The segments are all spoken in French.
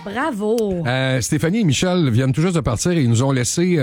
Bravo. Stéphanie et Michel viennent tout juste de partir et ils nous ont laissé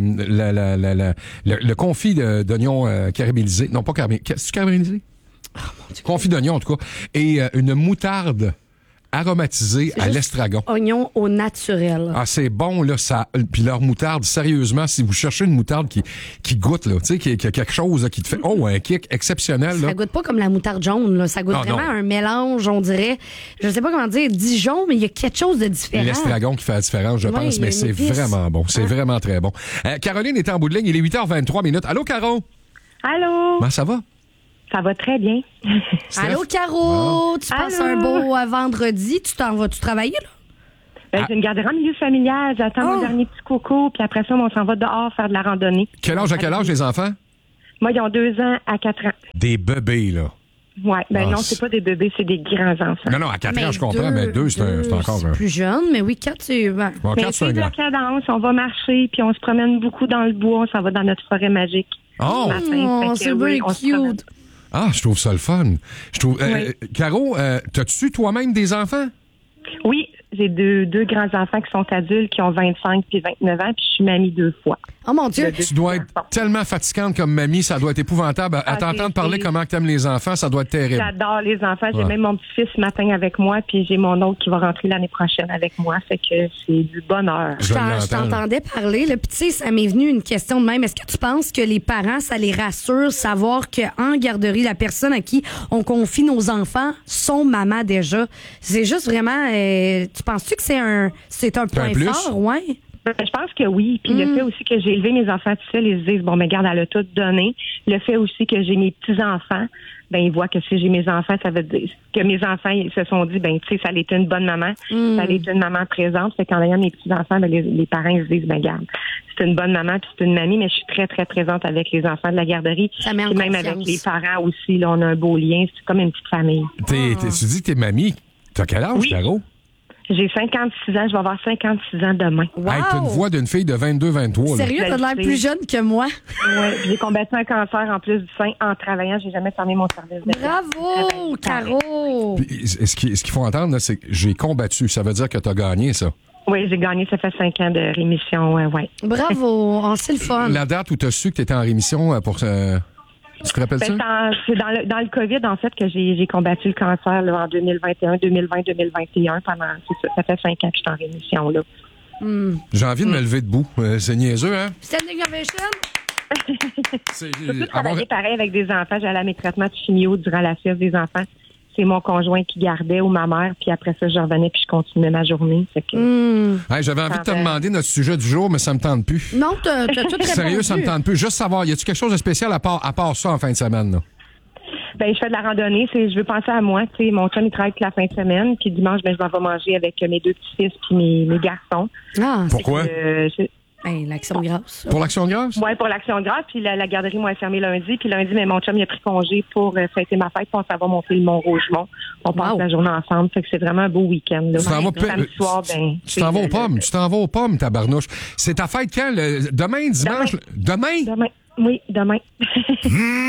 le confit d'oignons caramélisé. Non, pas caramélisé. C'est caramélisé? Confit d'oignons, en tout cas. Et une moutarde aromatisée à l'estragon. Oignon au naturel. Ah, c'est bon, là, ça. Puis leur moutarde, sérieusement, si vous cherchez une moutarde qui goûte, là, tu sais, qui a quelque chose là, qui te fait, un kick exceptionnel, là. Ça goûte pas comme la moutarde jaune, là. Ça goûte vraiment un mélange, on dirait, je sais pas comment dire, Dijon, mais il y a quelque chose de différent. L'estragon qui fait la différence, je pense, mais c'est vraiment bon. C'est vraiment très bon. Caroline est en bout de ligne, il est 8h23 minutes. Allô, Caro? Allô? Comment ça va? Ça va très bien. Allô, Caro? Tu passes un beau vendredi. Tu t'en vas-tu travailler, là? J'ai une garderie en milieu familial. J'attends mon dernier petit coco, puis après ça, on s'en va dehors faire de la randonnée. Quel âge à quel âge, les enfants? Moi, ils ont 2 ans à 4 ans. Des bébés, là. Ouais, non, c'est pas des bébés, c'est des grands-enfants. Non, à 4 ans, je comprends, mais 2, c'est encore... C'est plus jeune, mais oui, 4, c'est... Bon, 4, c'est un de la cadence, on va marcher, puis on se promène beaucoup dans le bois, on s'en va dans notre forêt magique. Oh! C'est bien cute. Ah, je trouve ça le fun. Caro, t'as-tu toi-même des enfants? Oui, j'ai deux grands-enfants qui sont adultes, qui ont 25 puis 29 ans, puis je suis mamie 2 fois. Oh mon Dieu! Tu dois être tellement fatigante comme mamie, ça doit être épouvantable. À t'entendre parler comment t'aimes les enfants, ça doit être terrible. J'adore les enfants. J'ai même mon petit-fils ce matin avec moi, puis j'ai mon autre qui va rentrer l'année prochaine avec moi. Fait que c'est du bonheur. Je t'entendais parler, là, puis tu sais, ça m'est venu une question de même. Est-ce que tu penses que les parents, ça les rassure, savoir qu'en garderie, la personne à qui on confie nos enfants sont maman déjà? C'est juste vraiment... tu penses-tu que c'est un point fort? Ouais. Je pense que oui. Puis le fait aussi que j'ai élevé mes enfants tout seuls, ils se disent, bon, mais garde, elle a tout donné. Le fait aussi que j'ai mes petits-enfants, ben ils voient que si j'ai mes enfants, ça veut dire que mes enfants, ils se sont dit, ben tu sais, ça allait être une bonne maman, ça allait être une maman présente. Fait qu'en ayant mes petits-enfants, ben, les parents, ils se disent, ben garde, c'est une bonne maman, puis c'est une mamie, mais je suis très, très présente avec les enfants de la garderie. Ça met en même confiance. avec les parents aussi, là, on a un beau lien. C'est comme une petite famille. Tu dis que t'es mamie. T'as quel âge, Caro? J'ai 56 ans, je vais avoir 56 ans demain. Wow. Hey, t'as une voix d'une fille de 22-23. Sérieux, t'as l'air plus jeune que moi. Oui, j'ai combattu un cancer en plus du sein en travaillant. J'ai jamais fermé mon service de Bravo, Caro! Puis, ce qu'il faut entendre, là, c'est que j'ai combattu. Ça veut dire que t'as gagné, ça. Oui, j'ai gagné. Ça fait 5 ans de rémission, ouais. Bravo, c'est le fun. La date où t'as su que t'étais en rémission pour... Tu te rappelles ça? C'est dans le COVID, en fait, que j'ai combattu le cancer là, en 2021, 2020, 2021. Ça fait 5 ans que je suis en rémission, là. J'ai envie de me lever debout. C'est niaiseux, hein? Standing ovation? J'ai travaillé pareil avec des enfants. J'allais à mes traitements de chimio durant la sieste des enfants. C'est mon conjoint qui gardait ou ma mère. Puis après ça, je revenais puis je continuais ma journée. Hey, j'avais envie de te demander notre sujet du jour, mais ça me tente plus. Non, t'as tout répondu. Sérieux, ça me tente plus. Juste savoir, y a-tu quelque chose de spécial à part ça en fin de semaine, là? Ben, je fais de la randonnée. Je veux penser à moi. Tu sais, mon chum, il travaille toute la fin de semaine. Puis dimanche, ben, je m'en vais manger avec mes 2 petits-fils puis mes garçons. Ah, pourquoi? L'Action de grâce. Pour l'Action de grâce? Oui, pour l'Action de grâce. Puis la garderie, moi, est fermée lundi. Puis lundi, mais mon chum, il a pris congé pour fêter ma fête. Puis on s'en va monter le Mont-Rougemont. On passe la journée ensemble. Fait que c'est vraiment un beau week-end. Là. Samedi soir, tu t'en vas aux pommes. Tu t'en vas aux pommes, tabarnouche. C'est ta fête quand? Demain, dimanche? Demain? Oui, demain.